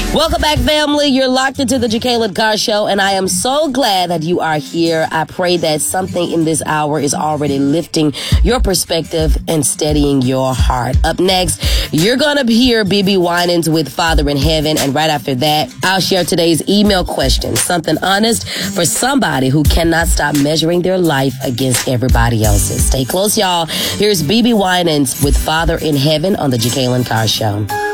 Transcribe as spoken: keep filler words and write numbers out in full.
Welcome back, family. You're locked into the Jacqueline Carr Show, and I am so glad that you are here. I pray that something in this hour is already lifting your perspective and steadying your heart. Up next, you're going to hear B B Winans with Father in Heaven, and right after that, I'll share today's email question, something honest for somebody who cannot stop measuring their life against everybody else's. Stay close, y'all. Here's B B Winans with Father in Heaven on the Jacqueline Carr Show.